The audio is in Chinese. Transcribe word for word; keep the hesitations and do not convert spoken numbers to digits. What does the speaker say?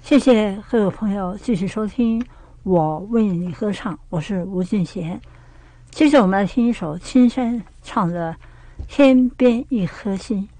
谢谢各位朋友继续收听我为你歌唱，我是吴俊贤。接着我们来听一首青山唱的《天边一颗星》。